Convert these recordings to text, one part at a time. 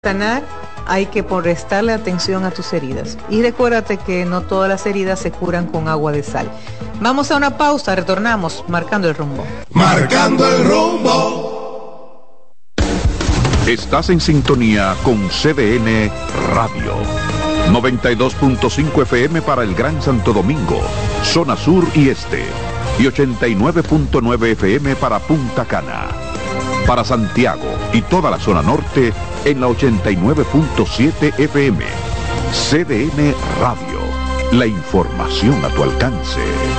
sanar, hay que prestarle atención a tus heridas. Y recuérdate que no todas las heridas se curan con agua de sal. Vamos a una pausa, retornamos, marcando el rumbo. Marcando el rumbo. Estás en sintonía con CDN Radio. 92.5 FM para el Gran Santo Domingo, zona sur y este. Y 89.9 FM para Punta Cana. Para Santiago y toda la zona norte en la 89.7 FM. CDN Radio. La información a tu alcance.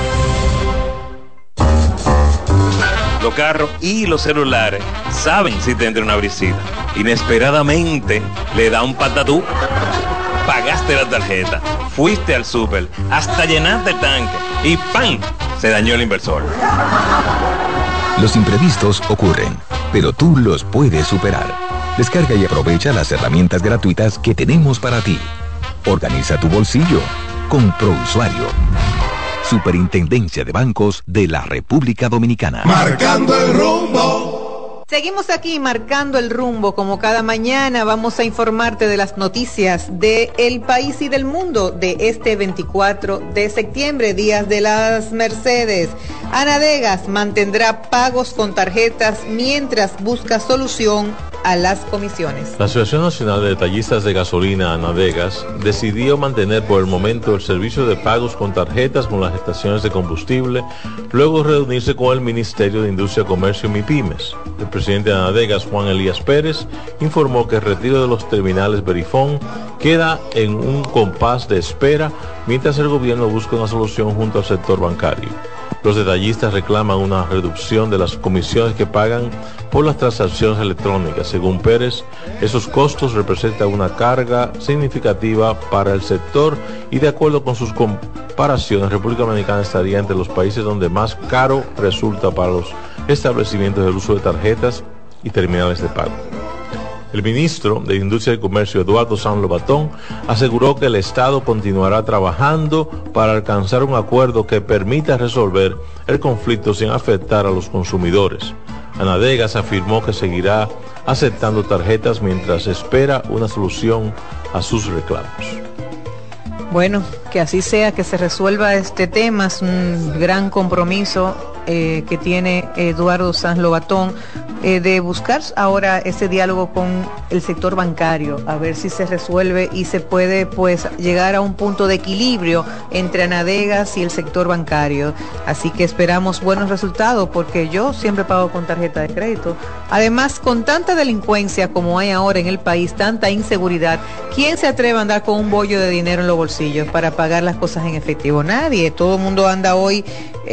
Los carros y los celulares saben si te entra una brisita. Inesperadamente le da un patatú. Pagaste la tarjeta, fuiste al súper, hasta llenaste el tanque y ¡pam! Se dañó el inversor. Los imprevistos ocurren, pero tú los puedes superar. Descarga y aprovecha las herramientas gratuitas que tenemos para ti. Organiza tu bolsillo con ProUsuario. Superintendencia de Bancos de la República Dominicana. Marcando el rumbo. Seguimos aquí marcando el rumbo, como cada mañana vamos a informarte de las noticias del país y del mundo de este 24 de septiembre, días de las Mercedes. Anadegas mantendrá pagos con tarjetas mientras busca solución a las comisiones. La Asociación Nacional de Detallistas de Gasolina, Anadegas, decidió mantener por el momento el servicio de pagos con tarjetas con las estaciones de combustible, luego de reunirse con el Ministerio de Industria, Comercio y MIPYMES. El presidente de Anadegas, Juan Elías Pérez, informó que el retiro de los terminales Verifone queda en un compás de espera mientras el gobierno busca una solución junto al sector bancario. Los detallistas reclaman una reducción de las comisiones que pagan por las transacciones electrónicas. Según Pérez, esos costos representan una carga significativa para el sector y, de acuerdo con sus comparaciones, República Dominicana estaría entre los países donde más caro resulta para los establecimientos el uso de tarjetas y terminales de pago. El ministro de Industria y Comercio, Eduardo San Lobatón, aseguró que el Estado continuará trabajando para alcanzar un acuerdo que permita resolver el conflicto sin afectar a los consumidores. Anadegas afirmó que seguirá aceptando tarjetas mientras espera una solución a sus reclamos. Bueno, que así sea, que se resuelva este tema, es un gran compromiso que tiene Eduardo Sanz Lobatón de buscar ahora ese diálogo con el sector bancario, a ver si se resuelve y se puede pues llegar a un punto de equilibrio entre Anadegas y el sector bancario. Así que esperamos buenos resultados, porque yo siempre pago con tarjeta de crédito. Además, con tanta delincuencia como hay ahora en el país, tanta inseguridad, ¿quién se atreve a andar con un bollo de dinero en los bolsillos para pagar las cosas en efectivo? Nadie. Todo el mundo anda hoy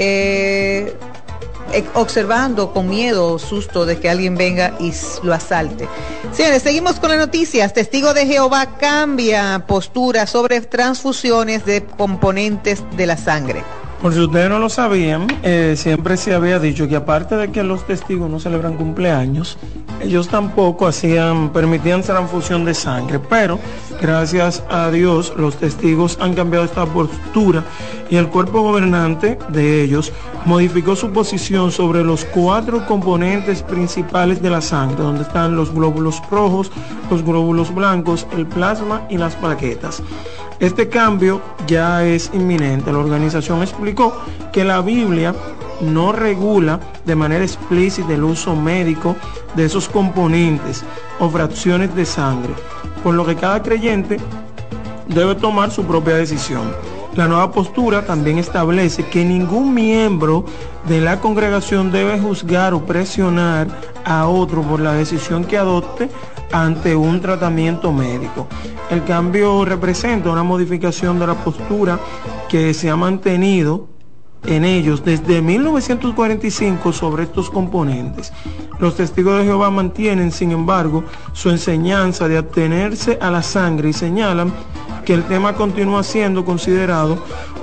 observando con miedo o susto de que alguien venga y lo asalte. Señores, seguimos con las noticias. Testigo de Jehová cambia postura sobre transfusiones de componentes de la sangre. Por si ustedes no lo sabían, siempre se había dicho que aparte de que los testigos no celebran cumpleaños, ellos tampoco permitían transfusión de sangre, pero gracias a Dios los testigos han cambiado esta postura y el cuerpo gobernante de ellos modificó su posición sobre los 4 componentes principales de la sangre, donde están los glóbulos rojos, los glóbulos blancos, el plasma y las plaquetas. Este cambio ya es inminente. La organización explicó que la Biblia no regula de manera explícita el uso médico de esos componentes o fracciones de sangre, por lo que cada creyente debe tomar su propia decisión. La nueva postura también establece que ningún miembro de la congregación debe juzgar o presionar a otro por la decisión que adopte ante un tratamiento médico. El cambio representa una modificación de la postura que se ha mantenido en ellos desde 1945 sobre estos componentes. Los testigos de Jehová mantienen, sin embargo, su enseñanza de atenerse a la sangre y señalan que el tema continúa siendo considerado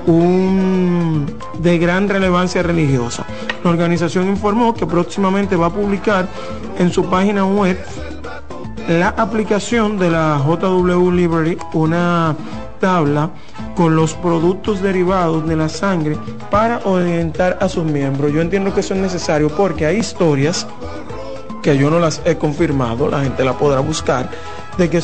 de gran relevancia religiosa. La organización informó que próximamente va a publicar en su página web la aplicación de la JW Library, una tabla con los productos derivados de la sangre para orientar a sus miembros. Yo entiendo que eso es necesario porque hay historias que yo no las he confirmado, la gente la podrá buscar, de que